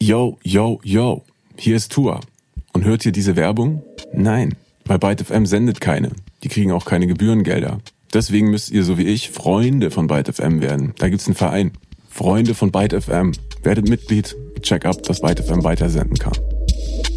Yo, yo, yo, hier ist Tua. Und hört ihr diese Werbung? Nein, weil Byte FM sendet keine. Die kriegen auch keine Gebührengelder. Deswegen müsst ihr, so wie ich, Freunde von Byte FM werden. Da gibt's einen Verein. Freunde von Byte FM. Werdet Mitglied, check ab, was Byte FM weitersenden kann.